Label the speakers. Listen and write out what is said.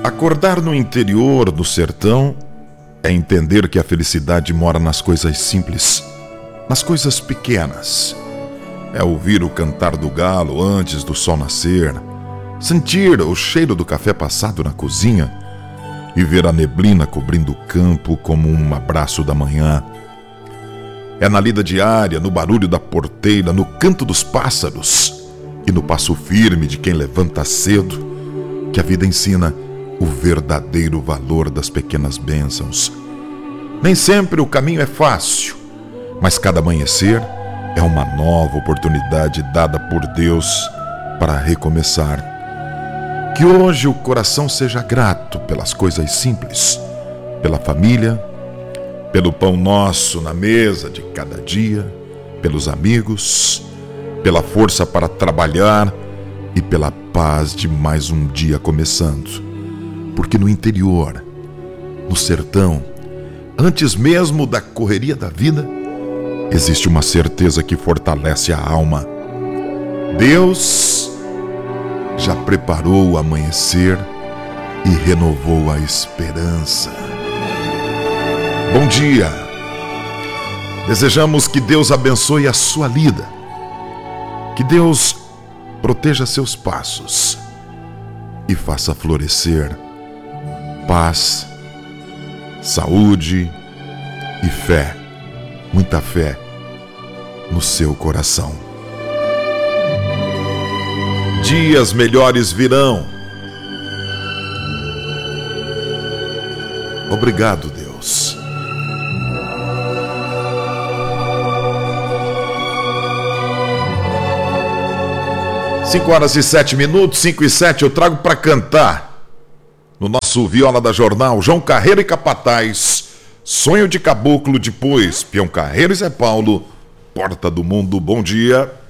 Speaker 1: Acordar no interior, no sertão, é entender que a felicidade mora nas coisas simples, nas coisas pequenas. É ouvir o cantar do galo antes do sol nascer, sentir o cheiro do café passado na cozinha e ver a neblina cobrindo o campo como um abraço da manhã. É na lida diária, no barulho da porteira, no canto dos pássaros e no passo firme de quem levanta cedo que a vida ensina o verdadeiro valor das pequenas bênçãos. Nem sempre o caminho é fácil, mas cada amanhecer é uma nova oportunidade dada por Deus para recomeçar. Que hoje o coração seja grato pelas coisas simples, pela família, pelo pão nosso na mesa de cada dia, pelos amigos, pela força para trabalhar e pela paz de mais um dia começando. Porque no interior, no sertão, antes mesmo da correria da vida, existe uma certeza que fortalece a alma. Deus já preparou o amanhecer e renovou a esperança. Bom dia! Desejamos que Deus abençoe a sua lida, que Deus proteja seus passos e faça florescer paz, saúde e fé, muita fé no seu coração. Dias melhores virão. Obrigado, Deus. Cinco horas e 7 minutos, 5 e 7, eu trago para cantar no nosso Viola da Jornal, João Carreiro e Capataz, Sonho de Caboclo, depois Peão Carreiro e Zé Paulo, Porta do Mundo. Bom dia.